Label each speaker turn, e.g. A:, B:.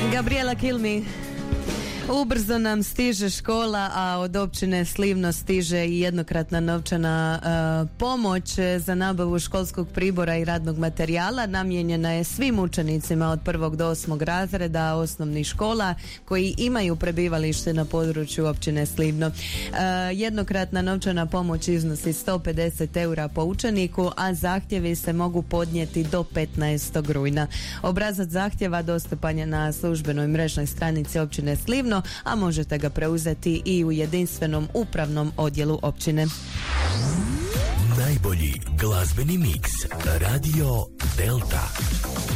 A: Gabriela Kilmi. Ubrzo nam stiže škola, a od općine Slivno stiže i jednokratna novčana pomoć za nabavu školskog pribora i radnog materijala. Namijenjena je svim učenicima od 1. do 8. razreda osnovnih škola koji imaju prebivalište na području općine Slivno. Jednokratna novčana pomoć iznosi 150 eura po učeniku, a zahtjevi se mogu podnijeti do 15. rujna. Obrazac zahtjeva dostupan je na službenoj mrežnoj stranici općine Slivno, a možete ga preuzeti i u jedinstvenom upravnom odjelu općine.
B: Najbolji glazbeni miks Radio Delta.